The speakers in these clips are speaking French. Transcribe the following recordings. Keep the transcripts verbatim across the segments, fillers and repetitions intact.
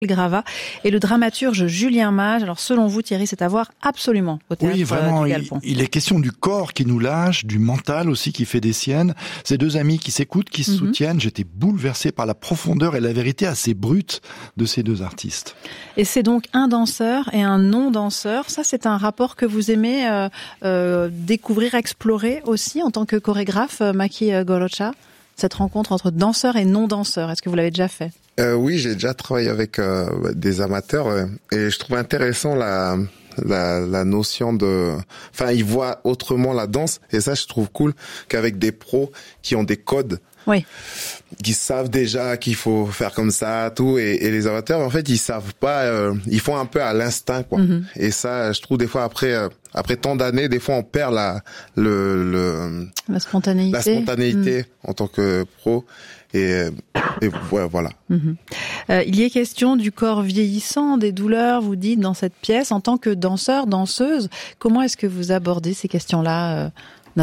Grava et le dramaturge Julien Mage. Alors selon vous Thierry, c'est à voir absolument au théâtre Oui, vraiment, du il, Galpon. Il est question du corps qui nous lâche, du mental aussi qui fait des siennes. Ces deux amis qui s'écoutent, qui se mm-hmm. soutiennent. J'étais bouleversé par la profondeur et la vérité assez brute de ces deux artistes. Et c'est donc un danseur et un non-danseur. Ça, c'est un rapport que vous aimez euh, euh, découvrir, explorer aussi en tant que chorégraphe, Maki Gorocha. Cette rencontre entre danseurs et non-danseurs, est-ce que vous l'avez déjà fait ? Euh, oui, j'ai déjà travaillé avec euh, des amateurs euh, et je trouve intéressant la, la la notion de, enfin, ils voient autrement la danse et ça, je trouve cool qu'avec des pros qui ont des codes, oui, qui savent déjà qu'il faut faire comme ça, tout, et, et les amateurs, en fait, ils savent pas, euh, ils font un peu à l'instinct, quoi. Mm-hmm. Et ça, je trouve des fois après, euh, après tant d'années, des fois on perd la le, le la spontanéité, la spontanéité mm. en tant que pro. Et, et ouais, voilà. Mmh. Euh, il y est question du corps vieillissant, des douleurs, vous dites, dans cette pièce. En tant que danseur, danseuse, comment est-ce que vous abordez ces questions-là, euh, Natacha ?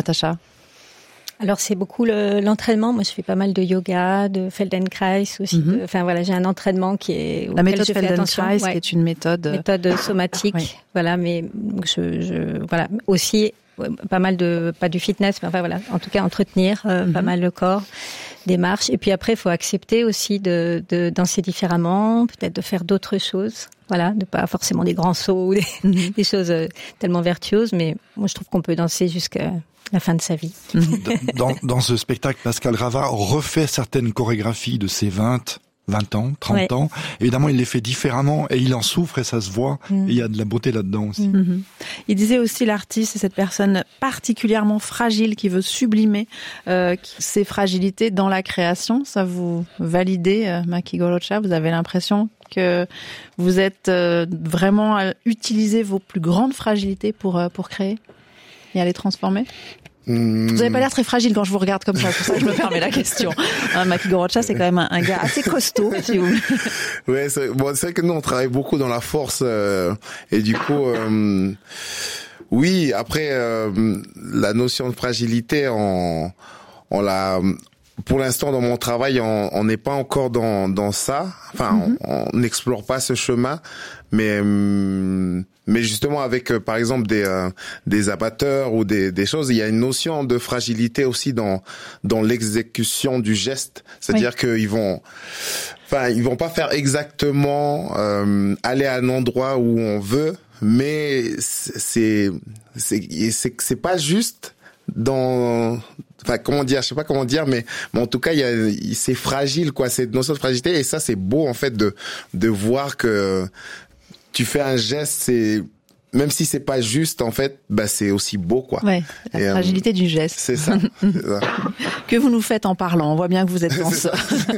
Alors c'est beaucoup le, l'entraînement. Moi je fais pas mal de yoga, de Feldenkrais aussi. Mm-hmm. De, enfin voilà, j'ai un entraînement qui est la méthode Feldenkrais, ouais. qui est une méthode méthode somatique. Oui. Voilà, mais je, je voilà aussi pas mal de pas du fitness, mais enfin voilà, en tout cas entretenir euh, mm-hmm. pas mal le corps, des marches. Et puis après, il faut accepter aussi de, de danser différemment, peut-être de faire d'autres choses. Voilà, de pas forcément des grands sauts ou des, mm-hmm. des choses tellement vertueuses, mais moi je trouve qu'on peut danser jusqu'à la fin de sa vie. Dans, dans ce spectacle, Pascal Grava refait certaines chorégraphies de ses vingt, vingt ans, trente ouais. ans. Évidemment, il les fait différemment et il en souffre et ça se voit. Mmh. Et il y a de la beauté là-dedans aussi. Mmh. Il disait aussi, l'artiste, c'est cette personne particulièrement fragile qui veut sublimer euh, ses fragilités dans la création. Ça vous validez, euh, Maki Gorocha ? Vous avez l'impression que vous êtes euh, vraiment à utiliser vos plus grandes fragilités pour, euh, pour créer et à les transformer ? Mmh. Vous n'avez pas l'air très fragile quand je vous regarde comme ça, c'est pour ça que je me permets la question. Hein, Maki Gorocha, c'est quand même un, un gars assez costaud, si vous voulez. Ouais, c'est, bon, c'est vrai que nous, on travaille beaucoup dans la force, euh, et du coup, euh, oui, après, euh, la notion de fragilité, on, on l'a... Pour l'instant, dans mon travail, on n'est pas encore dans, dans ça. Enfin, mm-hmm. on n'explore pas ce chemin, mais mais justement avec, par exemple, des euh, des abatteurs ou des des choses, il y a une notion de fragilité aussi dans dans l'exécution du geste. C'est-à-dire oui. qu'ils vont, enfin, ils vont pas faire exactement euh, aller à un endroit où on veut, mais c'est c'est c'est c'est pas juste dans, enfin, comment dire, je sais pas comment dire, mais, mais en tout cas, il y a, c'est fragile, quoi, cette notion de fragilité, et ça, c'est beau, en fait, de, de voir que tu fais un geste, c'est, même si c'est pas juste, en fait, bah, c'est aussi beau, quoi. Ouais, la et, fragilité euh, du geste. C'est ça, c'est ça. Que vous nous faites en parlant, on voit bien que vous êtes danseur.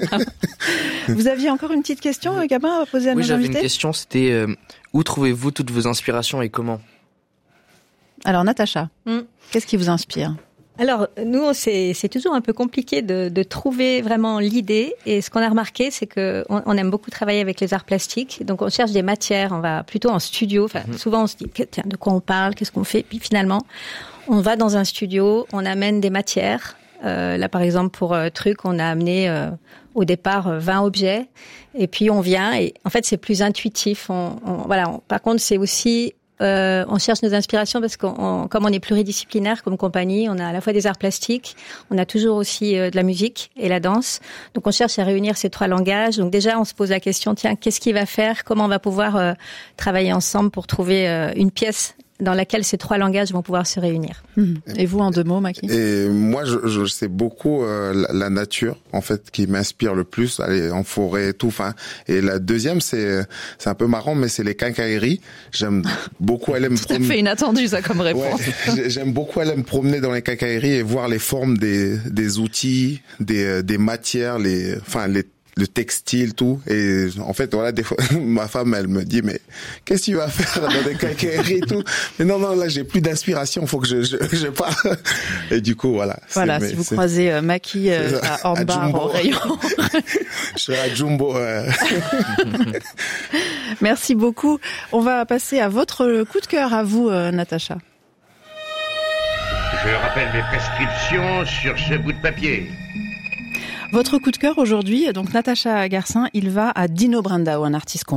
Vous aviez encore une petite question, Gabin, à poser à oui, nos invités ? Oui, j'avais une question, c'était, euh, où trouvez-vous toutes vos inspirations et comment ? Alors, Natacha, mm. qu'est-ce qui vous inspire ? Alors, nous, c'est, c'est toujours un peu compliqué de, de trouver vraiment l'idée. Et ce qu'on a remarqué, c'est que on, on aime beaucoup travailler avec les arts plastiques. Donc, on cherche des matières. On va plutôt en studio. Enfin, mm-hmm. souvent, on se dit, tiens, de quoi on parle ? Qu'est-ce qu'on fait ? Puis finalement, on va dans un studio, on amène des matières. Euh, là, par exemple, pour euh, Truc, on a amené euh, au départ euh, vingt objets. Et puis, on vient. Et en fait, c'est plus intuitif. On, on, voilà. On, par contre, c'est aussi... Euh, on cherche nos inspirations parce qu'on, comme on est pluridisciplinaire comme compagnie, on a à la fois des arts plastiques, on a toujours aussi euh, de la musique et la danse. Donc on cherche à réunir ces trois langages. Donc déjà on se pose la question, tiens, qu'est-ce qu'il va faire ? Comment on va pouvoir euh, travailler ensemble pour trouver euh, une pièce dans laquelle ces trois langages vont pouvoir se réunir. Mmh. Et vous, en deux mots, Maki ? Et moi, je, je sais beaucoup euh, la, la nature, en fait, qui m'inspire le plus, aller en forêt et tout. Enfin, et la deuxième, c'est c'est un peu marrant, mais c'est les quincailleries. J'aime beaucoup aller me promener. Ça fait inattendu, ça, comme réponse. Ouais, j'aime beaucoup aller me promener dans les quincailleries et voir les formes des des outils, des des matières, les, enfin les le textile, tout. Et en fait, voilà, des fois, ma femme, elle me dit, mais qu'est-ce que tu vas faire dans des quincailleries et tout? Mais non, non, là, j'ai plus d'inspiration, faut que je, je, je parte. Et du coup, voilà. Voilà, si vous c'est... croisez euh, Maki euh, à Hornbar au rayon. Je serai à Jumbo. Euh... Merci beaucoup. On va passer à votre coup de cœur, à vous, euh, Natacha. Je rappelle mes prescriptions sur ce bout de papier. Votre coup de cœur aujourd'hui, donc Natacha Garcin, il va à Dino Brandao, un artiste qu'on